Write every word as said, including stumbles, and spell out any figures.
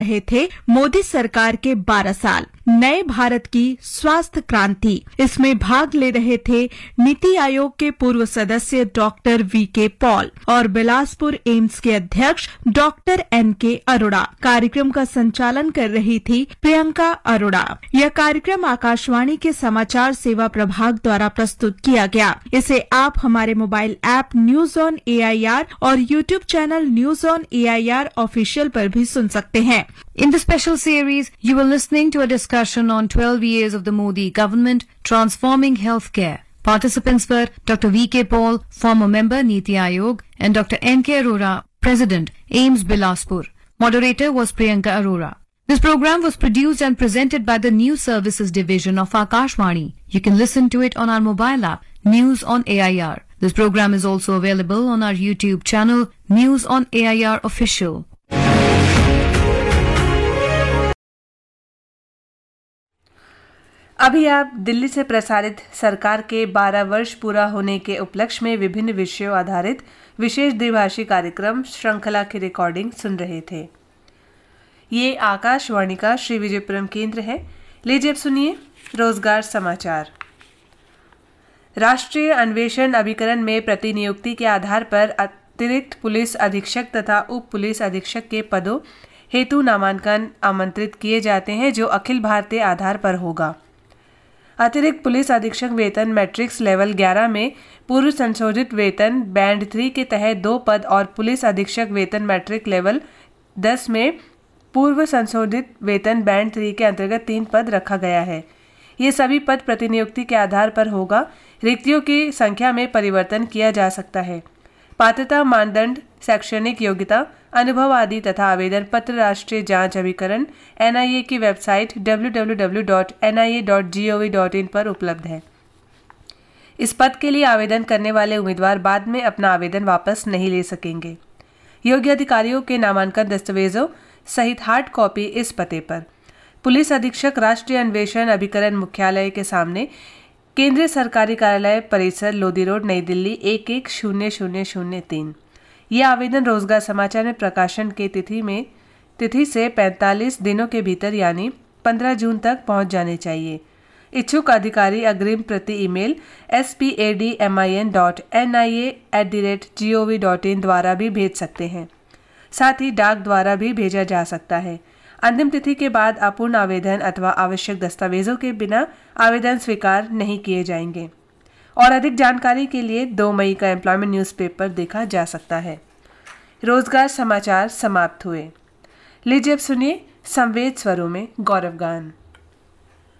रहे थे मोदी सरकार के बारह साल नए भारत की स्वास्थ्य क्रांति। इसमें भाग ले रहे थे नीति आयोग के पूर्व सदस्य डॉक्टर वी के पॉल और बिलासपुर एम्स के अध्यक्ष डॉक्टर एन के अरोड़ा। कार्यक्रम का संचालन कर रही थी प्रियंका अरोड़ा। यह कार्यक्रम आकाशवाणी के समाचार सेवा प्रभाग द्वारा प्रस्तुत किया गया। इसे आप हमारे mobile app news on A I R और YouTube channel news on A I R official पर भी सुन सकते हैं। In the special series, you were listening to a discussion on twelve years of the Modi government transforming healthcare. Participants were Doctor V K Paul, former member Niti Aayog, and Doctor N K Arora, President, AIIMS Bilaspur. Moderator was Priyanka Arora. This program was produced and presented by the News Services Division of Akashvani. You can listen to it on our mobile app, News on A I R. This program is also available on our YouTube channel, News on A I R Official. अभी आप दिल्ली से प्रसारित सरकार के बारह वर्ष पूरा होने के उपलक्ष्य में विभिन्न विषयों आधारित विशेष द्विभाषी कार्यक्रम श्रृंखला की रिकॉर्डिंग सुन रहे थे। ये आकाशवाणी का श्री विजयपुरम केंद्र है। लीजिए अब सुनिए रोजगार समाचार। राष्ट्रीय अन्वेषण अभिकरण में प्रतिनियुक्ति के आधार पर अतिरिक्त पुलिस अधीक्षक तथा उप पुलिस अधीक्षक के पदों हेतु नामांकन आमंत्रित किए जाते हैं, जो अखिल भारतीय आधार पर होगा। अतिरिक्त पुलिस अधीक्षक वेतन मैट्रिक्स लेवल ग्यारह में पूर्व संशोधित वेतन बैंड थ्री के तहत दो पद और पुलिस अधीक्षक वेतन मैट्रिक लेवल दस में पूर्व संशोधित वेतन बैंड थ्री के अंतर्गत तीन पद रखा गया है। ये सभी पद प्रतिनियुक्ति के आधार पर होगा। रिक्तियों की संख्या में परिवर्तन किया जा सकता है। पात्रता मानदंड, शैक्षणिक योग्यता, अनुभव आदि तथा आवेदन पत्र राष्ट्रीय जांच अभिकरण एन आई ए की website W W W dot N I A dot G O V dot in पर उपलब्ध है। इस पद के लिए आवेदन करने वाले उम्मीदवार बाद में अपना आवेदन वापस नहीं ले सकेंगे। योग्य अधिकारियों के नामांकन दस्तावेजों सहित हार्ड कॉपी इस पते पर पुलिस अधीक्षक, राष्ट्रीय अन्वेषण अभिकरण मुख्यालय के सामने, केंद्रीय सरकारी कार्यालय परिसर, लोधी रोड, नई दिल्ली एक एक शून्य शून्य शून्य तीन। ये आवेदन रोजगार समाचार में प्रकाशन के तिथि में तिथि से पैंतालीस दिनों के भीतर यानी पंद्रह जून तक पहुंच जाने चाहिए। इच्छुक अधिकारी अग्रिम प्रति email S P A D M I N dot N I A at the rate ji O V dot in द्वारा भी भेज सकते हैं। साथ ही डाक द्वारा भी भेजा जा सकता है। अंतिम तिथि के बाद अपूर्ण आवेदन अथवा आवश्यक दस्तावेजों के बिना आवेदन स्वीकार नहीं किए जाएंगे। और अधिक जानकारी के लिए दो मई का एम्प्लॉयमेंट न्यूज़पेपर देखा जा सकता है। रोजगार समाचार समाप्त हुए। लीजिए अब सुनिए संवेद स्वरों में गौरव गान।